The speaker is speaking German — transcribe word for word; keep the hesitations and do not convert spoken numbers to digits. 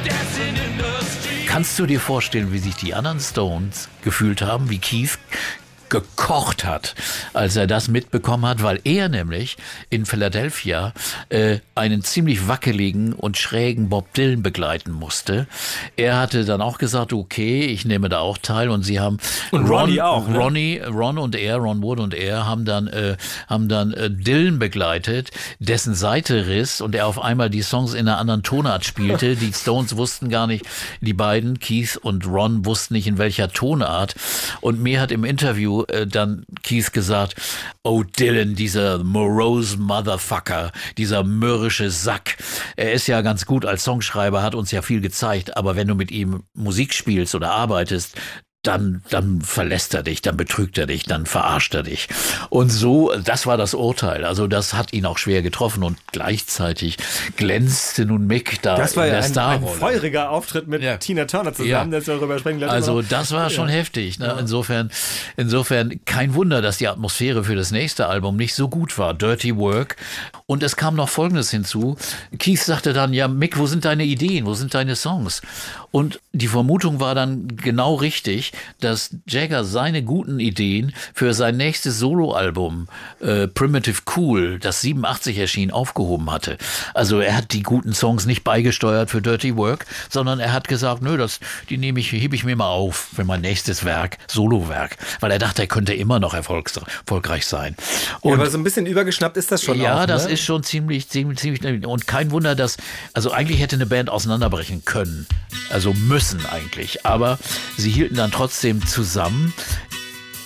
Kannst du dir vorstellen, wie sich die anderen Stones gefühlt haben, wie Keith gekocht hat, als er das mitbekommen hat, weil er nämlich in Philadelphia äh, einen ziemlich wackeligen und schrägen Bob Dylan begleiten musste. Er hatte dann auch gesagt, okay, ich nehme da auch teil, und sie haben und Ron, Ronnie auch, ne? Ronnie, Ron und er, Ron Wood und er haben dann äh, haben dann äh, Dylan begleitet, dessen Seite riss und er auf einmal die Songs in einer anderen Tonart spielte. Die Stones wussten gar nicht, die beiden, Keith und Ron, wussten nicht in welcher Tonart, und mir hat im Interview dann Keith gesagt, oh Dylan, dieser morose Motherfucker, dieser mürrische Sack, er ist ja ganz gut als Songschreiber, hat uns ja viel gezeigt, aber wenn du mit ihm Musik spielst oder arbeitest, dann, dann verlässt er dich, dann betrügt er dich, dann verarscht er dich. Und so, das war das Urteil. Also das hat ihn auch schwer getroffen, und gleichzeitig glänzte nun Mick da das war in ja der ein, Starrolle. ein feuriger Auftritt mit ja. Tina Turner zusammen, ja. dass wir darüber sprechen. Also das war schon ja. heftig. Ne? Ja. Insofern, insofern kein Wunder, dass die Atmosphäre für das nächste Album nicht so gut war. Dirty Work. Und es kam noch Folgendes hinzu. Keith sagte dann, ja Mick, wo sind deine Ideen, wo sind deine Songs? Und die Vermutung war dann genau richtig, dass Jagger seine guten Ideen für sein nächstes Soloalbum äh, Primitive Cool, das siebenundachtzig erschien, aufgehoben hatte. Also er hat die guten Songs nicht beigesteuert für Dirty Work, sondern er hat gesagt, nö, das, die nehme ich, hebe ich mir mal auf für mein nächstes Werk, Solowerk, weil er dachte, er könnte immer noch erfolgs- erfolgreich sein. Und ja, aber so ein bisschen übergeschnappt ist das schon ja, auch, ne? das ist schon ziemlich, ziemlich, ziemlich, und kein Wunder, dass, also eigentlich hätte eine Band auseinanderbrechen können, also müssen eigentlich, aber sie hielten dann trotzdem zusammen.